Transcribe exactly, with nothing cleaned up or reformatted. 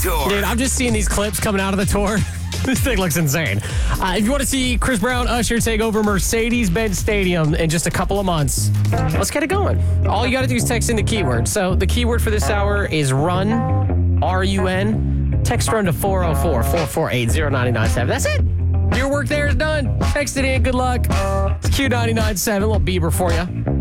Tour. Dude, I'm just seeing these clips coming out of the tour. This thing looks insane. Uh, if you want to see Chris Brown, Usher take over Mercedes-Benz Stadium in just a couple of months, let's get it going. All you got to do is text in the keyword. So the keyword for this hour is run, R U N. Text run to four oh four, four four eight, oh nine nine seven. That's it. Your work there is done. Text it in. Good luck. It's Q ninety-nine point seven. A little Bieber for you.